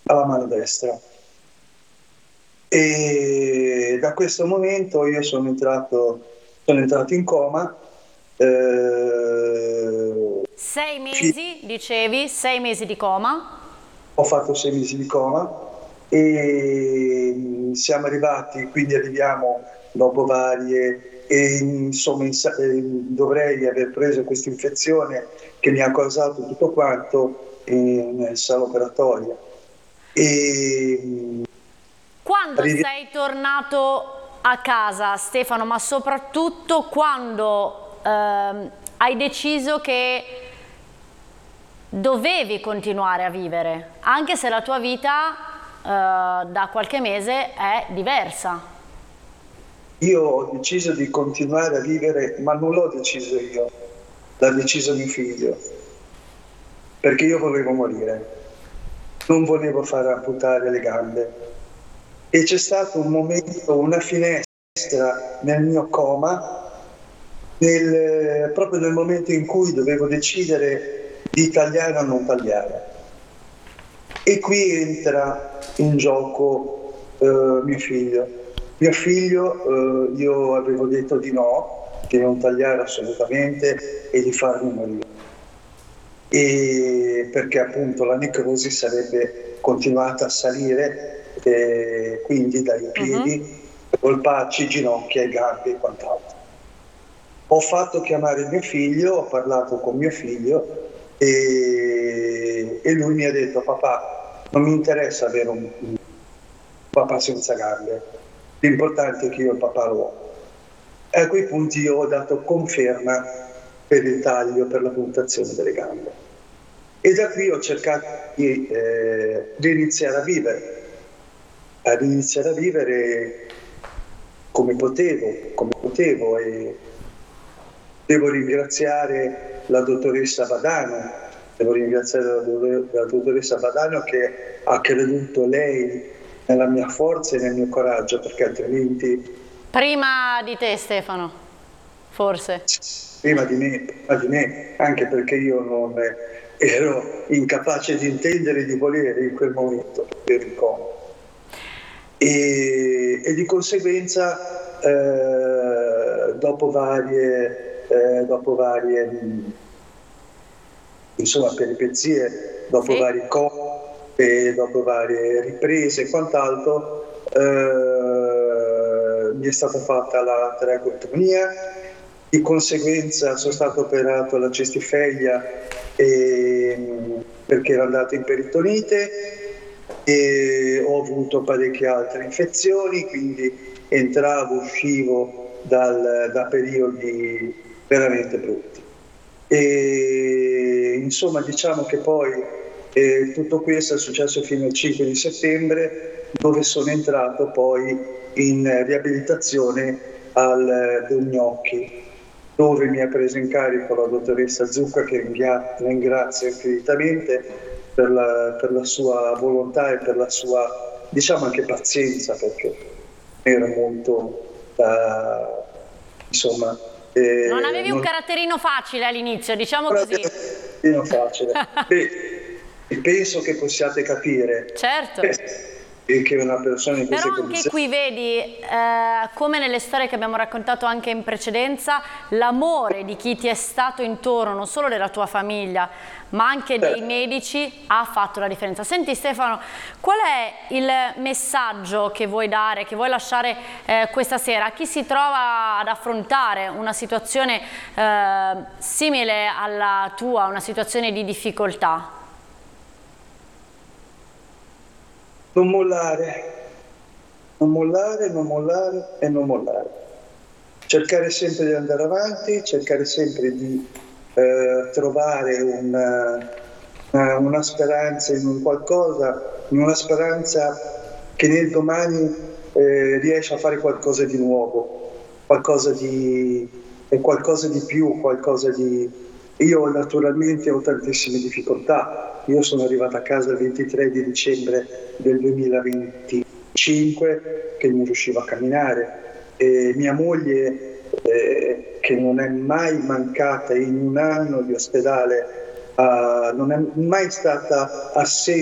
alla mano destra. E da questo momento io sono entrato in coma. 6 mesi, dicevi, 6 mesi di coma. Ho fatto 6 mesi di coma e siamo arrivati, quindi arriviamo dopo varie, e insomma dovrei aver preso questa infezione che mi ha causato tutto quanto in sala operatoria. E Quando arrivi- sei tornato a casa, Stefano, ma soprattutto quando hai deciso che dovevi continuare a vivere, anche se la tua vita da qualche mese è diversa. Io ho deciso di continuare a vivere, ma non l'ho deciso io, l'ha deciso mio figlio, perché io volevo morire, non volevo far amputare le gambe. E c'è stato un momento, una finestra nel mio coma, proprio nel momento in cui dovevo decidere di tagliare o non tagliare. E qui entra in gioco mio figlio. Mio figlio, io avevo detto di no, di non tagliare assolutamente e di farmi morire. E perché appunto la necrosi sarebbe continuata a salire, quindi dai piedi, polpacci, ginocchia e gambe e quant'altro. Ho fatto chiamare mio figlio, ho parlato con mio figlio e lui mi ha detto: papà, non mi interessa avere un papà senza gambe, l'importante è che io il papà lo ho. E a quei punti io ho dato conferma per il taglio, per la puntazione delle gambe. E da qui ho cercato di iniziare a vivere come potevo, e devo ringraziare la dottoressa Badano, che ha creduto lei nella mia forza e nel mio coraggio, perché altrimenti Prima di te, Stefano, forse. prima di me, anche perché io non ero incapace di intendere e di volere in quel momento, ero in coma. E di conseguenza dopo varie insomma peripezie, dopo Sì. vari coppe, dopo varie riprese e quant'altro, mi è stata fatta la tracheotomia. Di conseguenza sono stato operato alla cistifeglia perché era andato in peritonite, e ho avuto parecchie altre infezioni, quindi entravo, uscivo da periodi veramente brutti. E insomma, diciamo che poi tutto questo è successo fino al 5 di settembre, dove sono entrato poi in riabilitazione al Gnocchi, dove mi ha preso in carico la dottoressa Zucca, che ringrazio infinitamente per la sua volontà e per la sua, diciamo, anche pazienza, perché era molto, insomma... Non avevi un caratterino facile all'inizio, diciamo non così. è facile. Beh, penso che possiate capire Certo. che una persona in Però queste anche condizioni... qui vedi, come nelle storie che abbiamo raccontato anche in precedenza, l'amore di chi ti è stato intorno, non solo della tua famiglia, ma anche dei medici, ha fatto la differenza. Senti Stefano, qual è il messaggio che vuoi dare, che vuoi lasciare questa sera a chi si trova ad affrontare una situazione simile alla tua, una situazione di difficoltà? Non mollare, non mollare, non mollare e non mollare. Cercare sempre di andare avanti, cercare sempre di trovare una speranza in un qualcosa, in una speranza che nel domani riesce a fare qualcosa di nuovo, qualcosa di più, qualcosa di... Io naturalmente ho tantissime difficoltà. Io sono arrivata a casa il 23 di dicembre del 2025 che non riuscivo a camminare. E mia moglie, che non è mai mancata in un anno di ospedale, non è mai stata assente